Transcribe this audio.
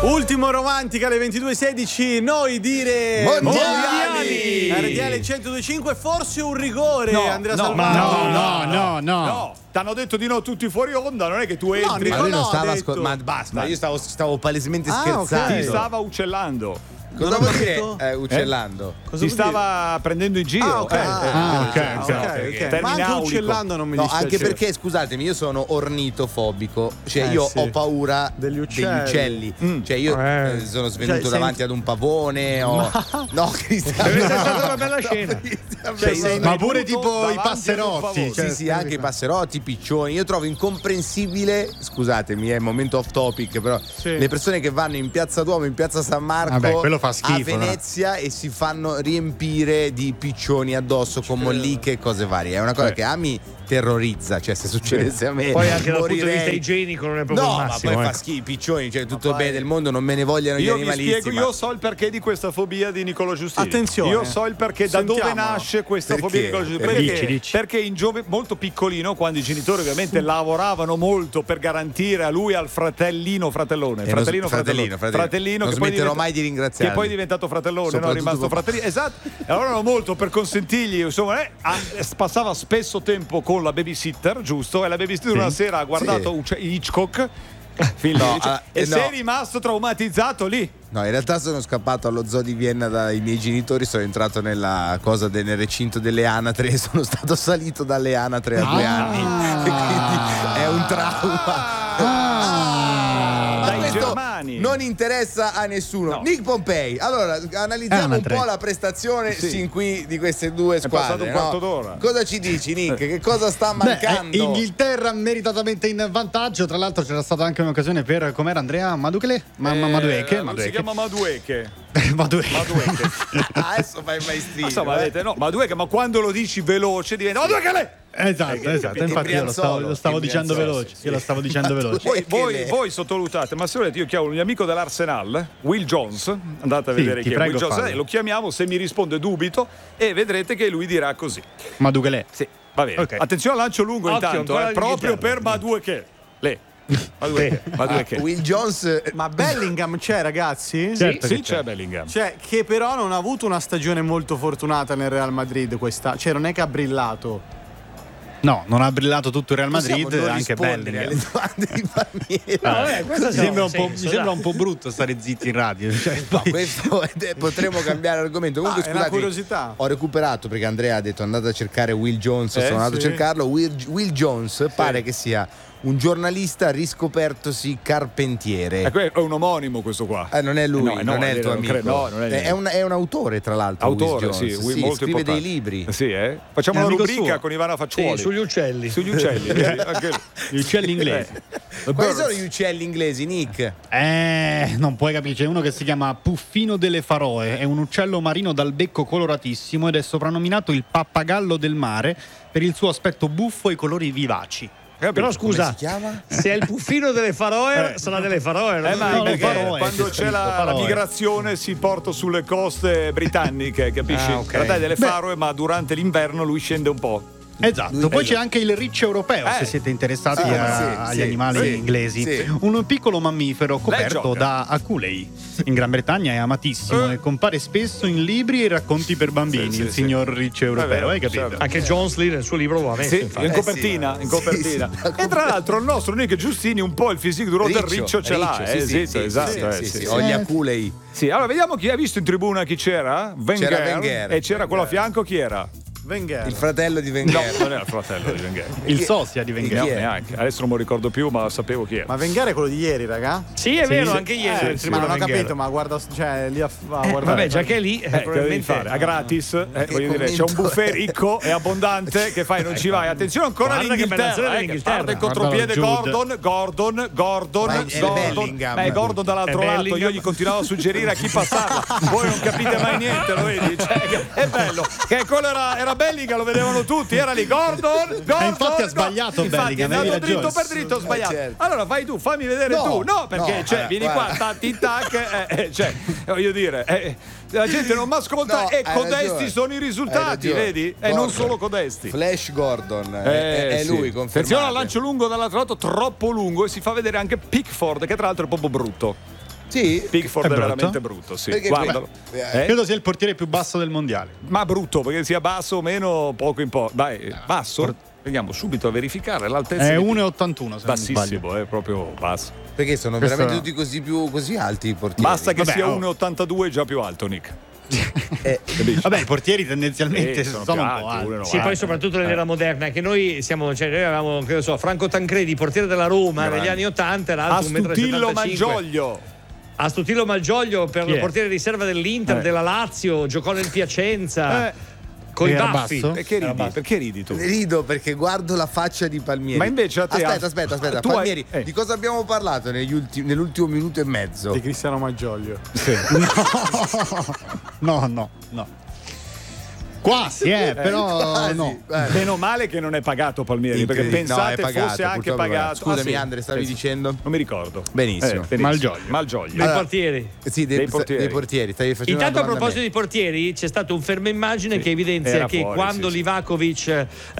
Ultimo Romantica alle 22:16. Noi dire Mondiali. RTL 102.5, forse un rigore. No, Andrea no, Salvati. No, t'hanno detto di no tutti fuori onda, non è che tu entri. No, Ma lui non no, stava ha detto. ma basta, io stavo palesemente Ah, scherzando. ok. Ti stava uccellando. Cosa Non vuol ho dire detto? uccellando? Cosa Ti vuol dire? stava prendendo in giro. Ah, ok. Ok. Termine Ma anche aulico. uccellando non mi No, dispiace. anche perché, scusatemi, io sono ornitofobico. Cioè, Eh, io sì. ho paura Degli uccelli. Cioè, io sono svenuto Cioè, davanti ad un pavone. No, Cristiano. Deve essere stata una bella scena. Ma pure tipo davanti i ad passerotti. un Sì, sì, anche i passerotti, i piccioni. Io trovo incomprensibile, scusatemi, è un momento off topic, però Sì. le persone che vanno in Piazza Duomo, in Piazza San Marco, Vabbè, quello fa a schifo, Venezia e si fanno riempire di piccioni addosso con molliche e cose varie. È una cosa che a me terrorizza, cioè se succedesse a me Poi anche dal punto di vista morirei. igienico non è proprio No, il ma massimo. poi fa ecco. schifo, i piccioni, cioè tutto il bene del mondo, non me ne vogliono gli Io vi animalisti. spiego, ma- io so il perché di questa fobia di Nicolò Giustini. Attenzione. Io so il perché, da dove Sentiamolo. nasce questa Perché? fobia di Nicolò Giustini. Dici. Perché molto piccolino, quando i genitori ovviamente lavoravano molto per garantire a lui, al fratellino, fratellone, non fratellino Non che poi smetterò mai di ringraziarli. che poi è diventato fratellone, no? È Soprattutto rimasto papà. fratellino. Esatto. E allora erano molto per consentirgli, insomma, passava spesso tempo con la babysitter, giusto? E la babysitter una sera ha guardato Hitchcock. Film No, e no. sei rimasto traumatizzato lì. No, in realtà sono scappato allo zoo di Vienna dai miei genitori, sono entrato nel recinto delle anatre e sono stato salito dalle anatre a 2 anni. E quindi è un trauma. Ma Dai questo germani. non interessa a nessuno. No. Nick Pompei. Allora, analizziamo Anatre. un po' la prestazione Sì. sin qui di queste due passato squadre. un no? quarto d'ora. Cosa ci dici, Nick? Che cosa sta mancando? Inghilterra meritatamente in vantaggio. Tra l'altro c'era stata anche un'occasione per, com'era Andrea Madukele? Si Madueke. chiama Madueke. Madueke. Adesso fai il maestrino. Insomma, vedete, no, Madueke, ma quando lo dici veloce diventa Madueke. Esatto. Infatti io lo stavo dicendo veloce. Io lo stavo dicendo veloce. Voi sottovalutate, ma se volete io chiamo un mio amico dell'Arsenal, Will Jones, andate a Sì, vedere ti chi è prego, Will Jones, fallo. lo chiamiamo, se mi risponde dubito e vedrete che lui dirà così. Madukele. Sì, va bene. Ok. Attenzione al lancio lungo Occhio, intanto, ancora proprio l'Inghilterra. per Madueke. Madueke. Will Jones Ma Bellingham c'è, ragazzi? Certo. Sì, c'è Bellingham. Cioè, che però non ha avuto una stagione molto fortunata nel Real Madrid questa. Cioè, non è che ha brillato. No, non ha brillato tutto il Real Madrid, possiamo non anche rispondere alle Bellingham. domande di Palmieri. No, vabbè, questo Mi sembra, ha un po', senso, mi sembra dai. un po' brutto stare zitti in radio. Cioè, No, poi- questo potremmo cambiare argomento. Comunque, è una scusate, curiosità. ho recuperato perché Andrea ha detto andate a cercare Will Jones. Sono andato a sì. cercarlo. Will Jones pare che sia un giornalista riscopertosi carpentiere. È un omonimo questo qua. Non è lui, No, non è il tuo non amico. credo, no, non è è un autore, tra l'altro. Autore, Will sì, Jones. molto scrive importante. dei libri. Sì, eh? Facciamo È una amico rubrica suo. con Ivana Faccioli. Sì, sugli uccelli. Sugli uccelli. Sì, anche lui. Gli uccelli inglesi. Quali sono gli uccelli inglesi, Nick? Non puoi capire, c'è uno che si chiama Puffino delle Faroe, è un uccello marino dal becco coloratissimo ed è soprannominato il pappagallo del mare per il suo aspetto buffo e i colori vivaci. Però scusa, si chiama? se è il puffino delle Faroe, sarà delle Faroe. non Ma no, perché Faroe, quando c'è c'è scritto, la Faroe. migrazione si porta sulle coste britanniche, capisci? Ah, ok. In realtà è delle Faroe, ma durante l'inverno lui scende un po'. Esatto, poi c'è anche il riccio europeo, se siete interessati Sì, agli sì, animali sì, inglesi. sì. Un piccolo mammifero coperto gioca. da aculei. In Gran Bretagna è amatissimo e compare spesso in libri e racconti per bambini, Sì, il sì, signor riccio europeo, vero, hai capito? sì, Anche Jonesley nel suo libro lo ha messo, Sì, infatti. in copertina, sì. in copertina. Sì, sì, E tra l'altro il nostro Nick Giustini un po' il physique du del riccio ce l'ha, esatto, esatto. Sì, ho gli aculei. Sì, allora vediamo chi ha visto in tribuna chi c'era? C'era Wenger. E c'era quello a fianco chi era? Wenger. Il fratello di No, Wenger. non era il fratello di Wenger. Il sosia di Wenger. Chi è? Neanche. Adesso non me lo ricordo più, ma sapevo chi era. Ma Wenger è quello di ieri, raga? Sì, è vero, sì. anche ieri. il Ma primo non ho Wenger. capito, ma guarda, cioè lì a guardare. Vabbè, già che è lì, Che devi probabilmente fare? A gratis, voglio dire, c'è un commento buffet è? ricco e abbondante che fai, non ci vai. Attenzione ancora Guarda che bella azione l'Inghilterra, dell'Inghilterra. che parte in contropiede Guardalo, Gordon. Ma è Bellingham. È Gordon dall'altro È lato, Bellingham. io gli continuavo a suggerire a chi passava. Voi non capite mai niente, lo vedi? Cioè, è bello. Che quello era Bellingham, lo vedevano tutti, era lì Gordon. infatti ha sbagliato Infatti, Bellingham, è avevi andato dritto ragione. per dritto, sbagliato. certo. Allora vai tu, fammi vedere No, tu. No, perché no, cioè, vieni guarda. qua, tatti tac, cioè, voglio dire, la gente non mi ascolta No, e hai codesti ragione. sono i Hai risultati, ragione. vedi? E Gordon. non solo codesti. Flash Gordon è Sì. lui, confermato. Attenzione al lancio lungo dall'altro lato, troppo lungo, e si fa vedere anche Pickford, che tra l'altro è proprio brutto. Sì. Pickford È è brutto? veramente brutto, sì. Perché Guardalo. Credo sia il portiere più basso del mondiale. Ma brutto, perché sia basso o meno, poco in po'. Dai, basso? Andiamo subito a verificare l'altezza. È di 1,81 se non sbaglio. bassissimo, è proprio basso. Perché sono Questo- veramente tutti così alti i portieri. Basta che Vabbè, sia oh. 1,82 già più alto, Nick. Vabbè, i portieri tendenzialmente Sono sono più un po' alti, alti. Sì, poi soprattutto nell'era moderna, che noi siamo, cioè noi avevamo, che ne so, Franco Tancredi, portiere della Roma negli anni 80, era alto 1,75 Astutillo m. Malgioglio. Astutillo Malgioglio per Chi il è? portiere riserva dell'Inter, della Lazio, giocò nel Piacenza. Con i Era baffi. basso? Perché ridi? Perché ridi tu? Rido perché guardo la faccia di Palmieri. Ma invece a te- Aspetta. tu hai- Palmieri, di cosa abbiamo parlato nell'ultimo minuto e mezzo? Di Cristiano Malgioglio. No. Quasi, però Quasi. no. Meno male che non è pagato Palmieri, perché No, pensate è pagato, fosse anche purtroppo è pagato. pagato. Scusami, Ah, sì. Andre, stavi dicendo? Non mi ricordo. Benissimo. Malgioglio. Dei portieri. Sì, Dei portieri. Dei portieri. Stavi facendo Intanto a una domanda proposito di portieri c'è stato un fermo immagine che evidenzia era che fuori, quando sì. Livakovic